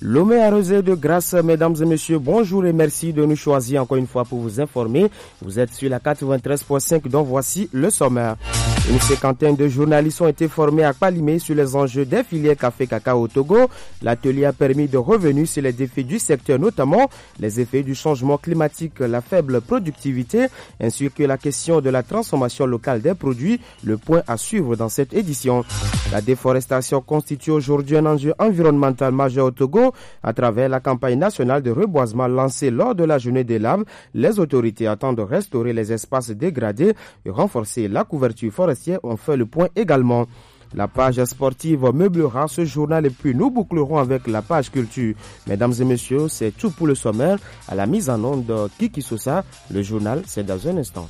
Lomé arrosé de grâce, mesdames et messieurs, bonjour et merci de nous choisir encore une fois pour vous informer. Vous êtes sur la 93.5, dont voici le sommaire. Une cinquantaine de journalistes ont été formés à Kpalimé sur les enjeux des filières café cacao au Togo. L'atelier a permis de revenir sur les défis du secteur, notamment les effets du changement climatique, la faible productivité, ainsi que la question de la transformation locale des produits, le point à suivre dans cette édition. La déforestation constitue aujourd'hui un enjeu environnemental majeur au Togo. À travers la campagne nationale de reboisement lancée lors de la journée des laves, les autorités attendent de restaurer les espaces dégradés et renforcer la couverture forestière. On fait le point également. La page sportive meublera ce journal et puis nous bouclerons avec la page culture. Mesdames et messieurs, c'est tout pour le sommaire. À la mise en onde de Kiki Sosa, le journal, c'est dans un instant.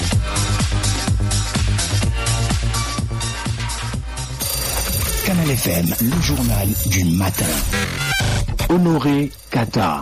Canal FM, le journal du matin. Honoré Kata.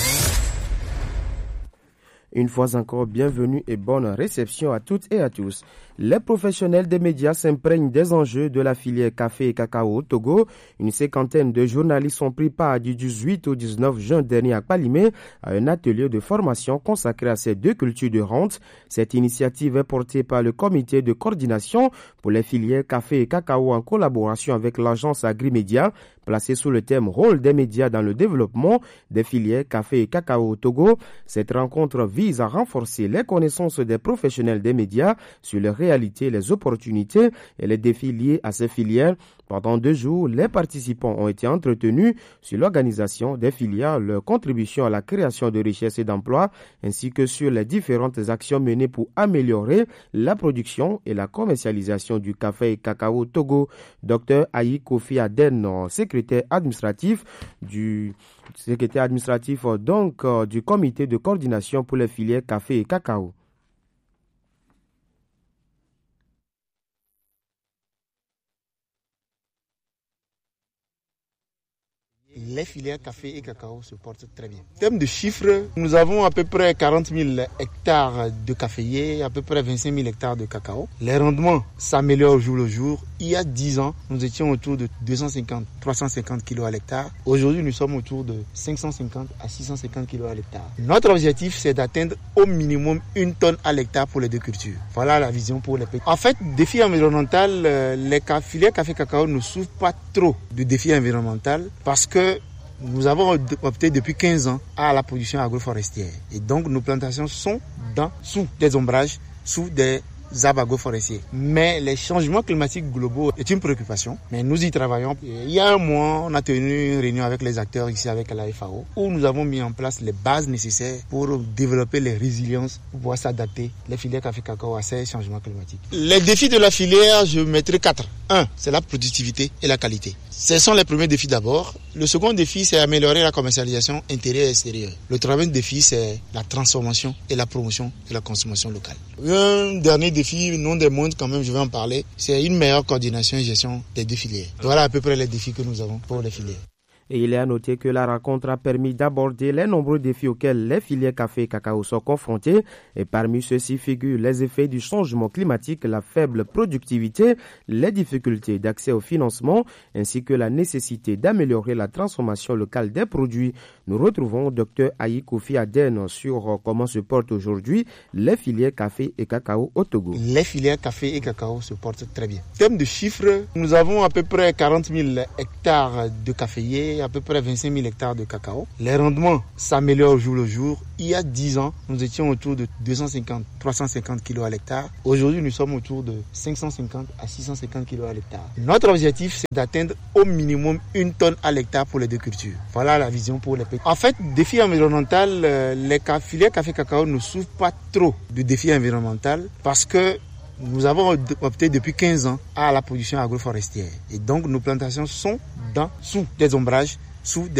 Une fois encore, bienvenue et bonne réception à toutes et à tous. Les professionnels des médias s'imprègnent des enjeux de la filière café et cacao au Togo. Une cinquantaine de journalistes ont pris part du 18 au 19 juin dernier à Kpalimé à un atelier de formation consacré à ces deux cultures de rente. Cette initiative est portée par le comité de coordination pour les filières café et cacao en collaboration avec l'agence Agrimédia, placée sous le thème rôle des médias dans le développement des filières café et cacao au Togo. Cette rencontre vise à renforcer les connaissances des professionnels des médias sur les réalités, les opportunités et les défis liés à ces filières. Pendant 2 jours, les participants ont été entretenus sur l'organisation des filières, leur contribution à la création de richesses et d'emplois, ainsi que sur les différentes actions menées pour améliorer la production et la commercialisation du café et cacao au Togo. Dr Ayi Kofi Aden, secrétaire administratif du comité de coordination pour les filières café et cacao. Les filières café et cacao se portent très bien. En termes de chiffres, nous avons à peu près 40 000 hectares de caféiers, à peu près 25 000 hectares de cacao. Les rendements s'améliorent au jour le jour. Il y a 10 ans, nous étions autour de 250-350 kg à l'hectare. Aujourd'hui, nous sommes autour de 550 à 650 kg à l'hectare. Notre objectif, c'est d'atteindre au minimum 1 tonne à l'hectare pour les deux cultures. Voilà la vision pour les pays. En fait, défi environnemental, les filières café et cacao ne souffrent pas trop de défis environnementaux parce que nous avons opté depuis 15 ans à la production agroforestière. Et donc, nos plantations sont sous des ombrages, sous des arbres agroforestiers. Mais les changements climatiques globaux est une préoccupation. Mais nous y travaillons. Il y a un mois, on a tenu une réunion avec les acteurs ici, avec la FAO, où nous avons mis en place les bases nécessaires pour développer les résiliences, pour pouvoir s'adapter, les filières café-cacao, à ces changements climatiques. Les défis de la filière, je mettrai 4. 1, c'est la productivité et la qualité. Ce sont les premiers défis d'abord. Le second défi, c'est améliorer la commercialisation intérieure et extérieure. Le troisième défi, c'est la transformation et la promotion de la consommation locale. Un dernier défi, non des moindres quand même, je vais en parler, c'est une meilleure coordination et gestion des deux filières. Voilà à peu près les défis que nous avons pour les filières. Et il est à noter que la rencontre a permis d'aborder les nombreux défis auxquels les filières café et cacao sont confrontées. Et parmi ceux-ci figurent les effets du changement climatique, la faible productivité, les difficultés d'accès au financement, ainsi que la nécessité d'améliorer la transformation locale des produits. Nous retrouvons Dr Ayi Kofi Aden sur comment se portent aujourd'hui les filières café et cacao au Togo. Les filières café et cacao se portent très bien. En termes de chiffres, nous avons à peu près 40 000 hectares de caféiers, à peu près 25 000 hectares de cacao. Les rendements s'améliorent au jour le jour. Il y a 10 ans, nous étions autour de 250-350 kg à l'hectare. Aujourd'hui, nous sommes autour de 550 à 650 kg à l'hectare. Notre objectif, c'est d'atteindre au minimum 1 tonne à l'hectare pour les deux cultures. Voilà la vision pour les pays. En fait, défi environnemental, les filières café-cacao ne souffrent pas trop de défis environnementaux parce que nous avons opté depuis 15 ans à la production agroforestière. Et donc, nos plantations sont sous des ombrages, sous des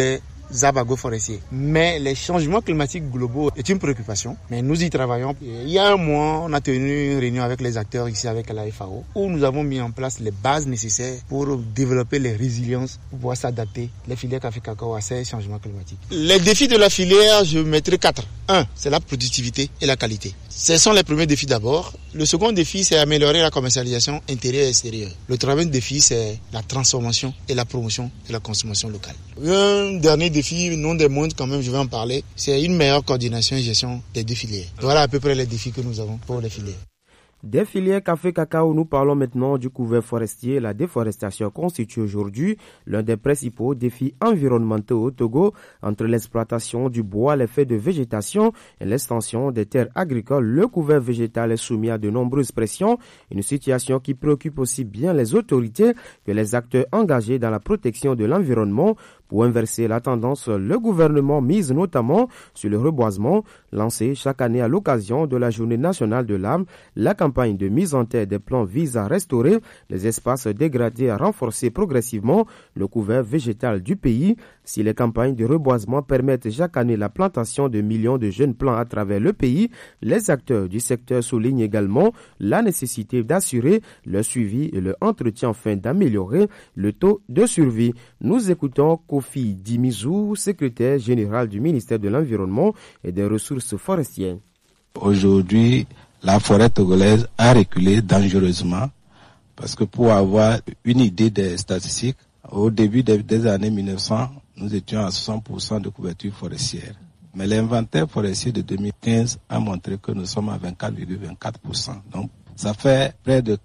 arbres agroforestiers. Mais les changements climatiques globaux est une préoccupation, mais nous y travaillons. Il y a un mois, on a tenu une réunion avec les acteurs ici avec la FAO, où nous avons mis en place les bases nécessaires pour développer les résiliences, pour pouvoir s'adapter, les filières café cacao, à ces changements climatiques. Les défis de la filière, je mettrai 4. 1, c'est la productivité et la qualité. Ce sont les premiers défis d'abord. Le second défi, c'est améliorer la commercialisation intérieure et extérieure. Le troisième défi, c'est la transformation et la promotion de la consommation locale. Un dernier défi, non des moindres quand même, je vais en parler, c'est une meilleure coordination et gestion des deux filières. Voilà à peu près les défis que nous avons pour les filières. Des filières café-cacao, nous parlons maintenant du couvert forestier. La déforestation constitue aujourd'hui l'un des principaux défis environnementaux au Togo, entre l'exploitation du bois, l'effet de végétation et l'extension des terres agricoles. Le couvert végétal est soumis à de nombreuses pressions, une situation qui préoccupe aussi bien les autorités que les acteurs engagés dans la protection de l'environnement. Pour inverser la tendance, le gouvernement mise notamment sur le reboisement, lancé chaque année à l'occasion de la Journée nationale de l'arbre. La campagne de mise en terre des plants vise à restaurer les espaces dégradés et à renforcer progressivement le couvert végétal du pays. Si les campagnes de reboisement permettent chaque année la plantation de millions de jeunes plants à travers le pays, les acteurs du secteur soulignent également la nécessité d'assurer le suivi et le entretien afin d'améliorer le taux de survie. Nous écoutons Kofi Dimizou, secrétaire général du ministère de l'Environnement et des Ressources forestières. Aujourd'hui, la forêt togolaise a reculé dangereusement parce que pour avoir une idée des statistiques, au début des années 1900, nous étions à 60% de couverture forestière. Mais l'inventaire forestier de 2015 a montré que nous sommes à 24,24%. Donc, ça fait près de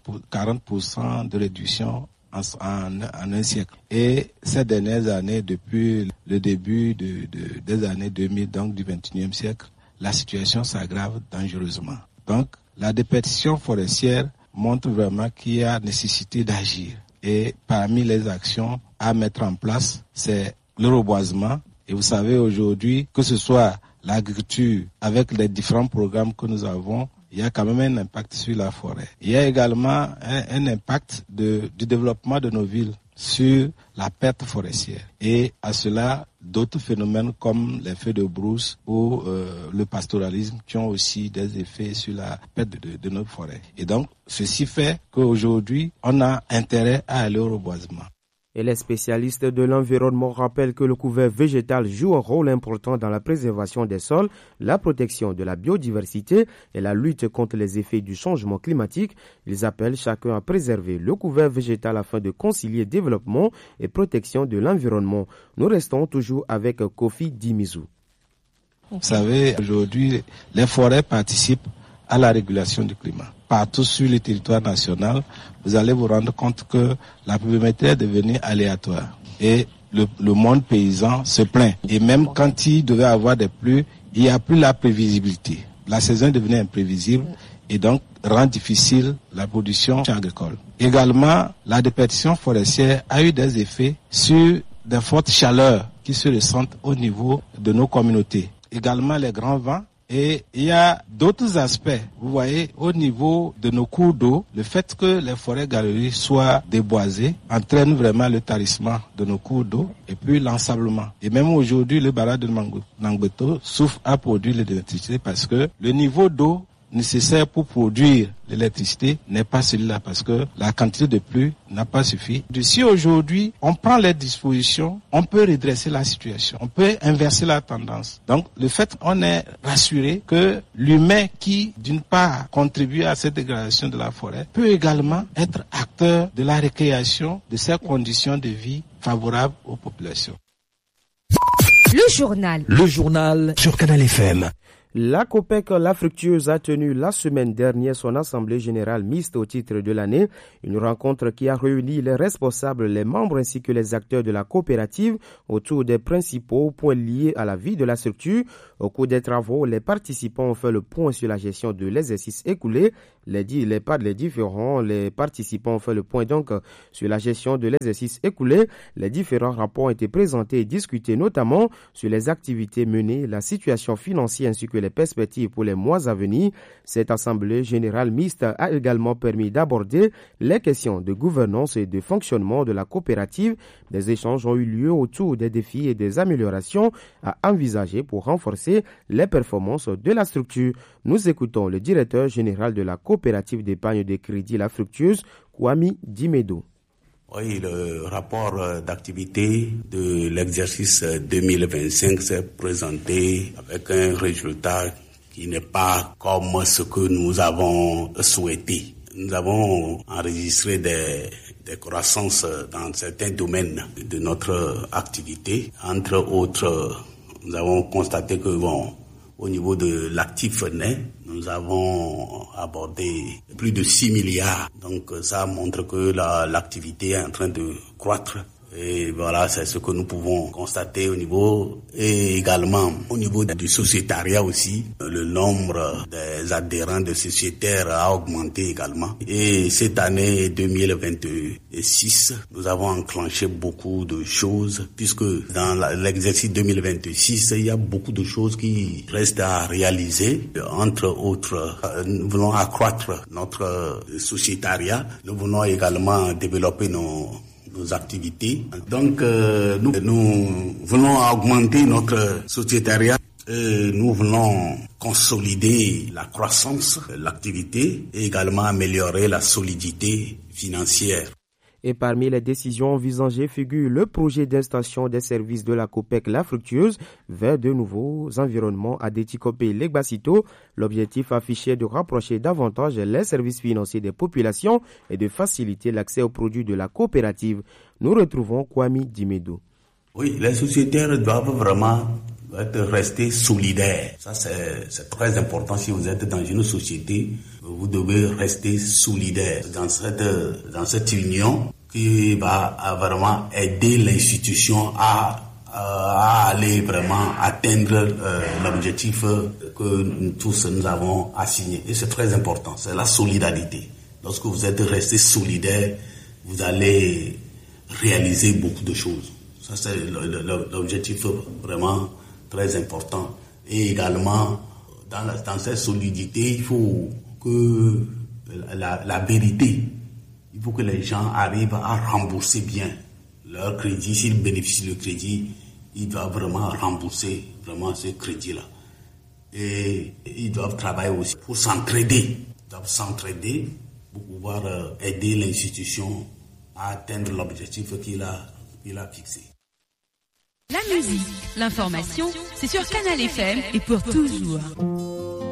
40% de réduction en un siècle. Et ces dernières années, depuis le début des années 2000, donc du 21e siècle, la situation s'aggrave dangereusement. Donc, la déperdition forestière montre vraiment qu'il y a nécessité d'agir. Et parmi les actions à mettre en place, c'est le reboisement. Et vous savez aujourd'hui, que ce soit l'agriculture avec les différents programmes que nous avons, il y a quand même un impact sur la forêt. Il y a également un impact du développement de nos villes sur la perte forestière. Et à cela, d'autres phénomènes comme les feux de brousse ou le pastoralisme qui ont aussi des effets sur la perte de notre forêt. Et donc, ceci fait qu'aujourd'hui, on a intérêt à aller au reboisement. Et les spécialistes de l'environnement rappellent que le couvert végétal joue un rôle important dans la préservation des sols, la protection de la biodiversité et la lutte contre les effets du changement climatique. Ils appellent chacun à préserver le couvert végétal afin de concilier développement et protection de l'environnement. Nous restons toujours avec Kofi Dimizou. Vous savez, aujourd'hui, les forêts participent à la régulation du climat. Partout sur le territoire national, vous allez vous rendre compte que la pluviométrie est devenue aléatoire. Et le monde paysan se plaint. Et même quand il devait avoir des pluies, il n'y a plus la prévisibilité. La saison est devenue imprévisible et donc rend difficile la production agricole. Également, la déperdition forestière a eu des effets sur des fortes chaleurs qui se ressentent au niveau de nos communautés. Également, les grands vents. Et il y a d'autres aspects. Vous voyez, au niveau de nos cours d'eau, le fait que les forêts-galeries soient déboisées entraîne vraiment le tarissement de nos cours d'eau et puis l'ensablement. Et même aujourd'hui, le barrage de Nangbeto souffre à produire l'électricité parce que le niveau d'eau nécessaire pour produire l'électricité n'est pas celui-là parce que la quantité de pluie n'a pas suffi. Si aujourd'hui on prend les dispositions, on peut redresser la situation, on peut inverser la tendance. Donc le fait qu'on est rassuré que l'humain qui d'une part contribue à cette dégradation de la forêt peut également être acteur de la récréation de ces conditions de vie favorables aux populations. Le journal sur Canal FM. La COPEC La Fructueuse a tenu la semaine dernière son assemblée générale mixte au titre de l'année, une rencontre qui a réuni les responsables, les membres ainsi que les acteurs de la coopérative autour des principaux points liés à la vie de la structure. Au cours des travaux, les participants ont fait le point sur la gestion de l'exercice écoulé, Les participants ont fait le point donc sur la gestion de l'exercice écoulé. Les différents rapports ont été présentés et discutés notamment sur les activités menées, la situation financière ainsi que les perspectives pour les mois à venir. Cette assemblée générale mixte a également permis d'aborder les questions de gouvernance et de fonctionnement de la coopérative. Des échanges ont eu lieu autour des défis et des améliorations à envisager pour renforcer les performances de la structure. Nous écoutons le directeur général de la coopérative d'épargne de crédit La Fructueuse, Kwame Dimedo. Oui, le rapport d'activité de l'exercice 2025 s'est présenté avec un résultat qui n'est pas comme ce que nous avons souhaité. Nous avons enregistré des croissances dans certains domaines de notre activité. Entre autres, nous avons constaté que au niveau de l'actif net, nous avons abordé plus de 6 milliards. Donc ça montre que l'activité est en train de croître. Et voilà, c'est ce que nous pouvons constater au niveau, et également au niveau du sociétariat aussi. Le nombre des adhérents de sociétaires a augmenté également. Et cette année 2026, nous avons enclenché beaucoup de choses, puisque dans l'exercice 2026, il y a beaucoup de choses qui restent à réaliser. Entre autres, nous voulons accroître notre sociétariat. Nous voulons également développer nos activités. Donc, nous voulons augmenter notre sociétariat. Nous voulons consolider la croissance, l'activité et également améliorer la solidité financière. Et parmi les décisions envisagées figure le projet d'installation des services de la COPEC La Fructueuse vers de nouveaux environnements à Déticopé et Legbasito. L'objectif affiché est de rapprocher davantage les services financiers des populations et de faciliter l'accès aux produits de la coopérative. Nous retrouvons Kwame Dimedo. Oui, les sociétaires doivent vraiment rester solidaires. Ça, c'est très important. Si vous êtes dans une société, vous devez rester solidaire dans cette union qui va vraiment aider l'institution à aller vraiment atteindre l'objectif que nous tous nous avons assigné. Et c'est très important, c'est la solidarité. Lorsque vous êtes resté solidaire, vous allez réaliser beaucoup de choses. Ça, c'est l'objectif vraiment très important. Et également, dans cette solidité, il faut que la vérité, il faut que les gens arrivent à rembourser bien leur crédit. S'ils bénéficient du crédit, ils doivent vraiment rembourser vraiment ce crédit-là. Et ils doivent travailler aussi pour s'entraider. Ils doivent s'entraider pour pouvoir aider l'institution à atteindre l'objectif qu'il a fixé. La musique, l'information, c'est sur Canal FM et pour toujours.